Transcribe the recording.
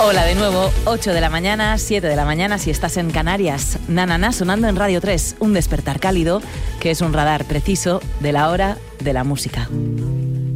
Hola de nuevo, 8 de la mañana, 7 de la mañana si estás en Canarias. Nanana sonando en Radio 3, un despertar cálido que es un radar preciso de la hora de la música.